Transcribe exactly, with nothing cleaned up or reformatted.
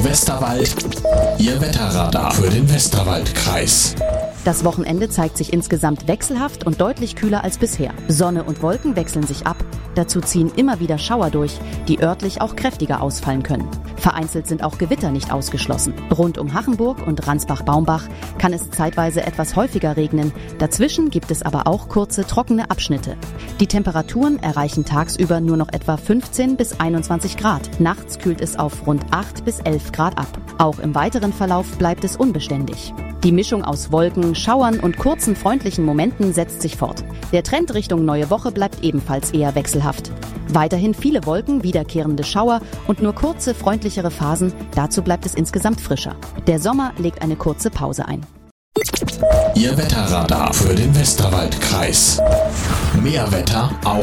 Westerwald. Ihr Wetterradar für den Westerwaldkreis. Das Wochenende zeigt sich insgesamt wechselhaft und deutlich kühler als bisher. Sonne und Wolken wechseln sich ab. Dazu ziehen immer wieder Schauer durch, die örtlich auch kräftiger ausfallen können. Vereinzelt sind auch Gewitter nicht ausgeschlossen. Rund um Hachenburg und Ransbach-Baumbach kann es zeitweise etwas häufiger regnen. Dazwischen gibt es aber auch kurze, trockene Abschnitte. Die Temperaturen erreichen tagsüber nur noch etwa fünfzehn bis einundzwanzig Grad. Nachts kühlt es auf rund acht bis elf Grad ab. Auch im weiteren Verlauf bleibt es unbeständig. Die Mischung aus Wolken, Schauern und kurzen freundlichen Momenten setzt sich fort. Der Trend Richtung neue Woche bleibt ebenfalls eher wechselhaft. Weiterhin viele Wolken, wiederkehrende Schauer und nur kurze, freundlichere Phasen. Dazu bleibt es insgesamt frischer. Der Sommer legt eine kurze Pause ein. Ihr Wetterradar für den Westerwaldkreis. Mehr Wetter auch